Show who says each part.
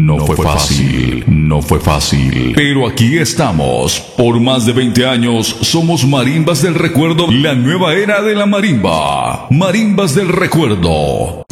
Speaker 1: No fue fácil, no fue fácil. Pero aquí estamos. Por más de 20 años somos Marimbas del Recuerdo, la nueva era de la marimba. Marimbas del Recuerdo.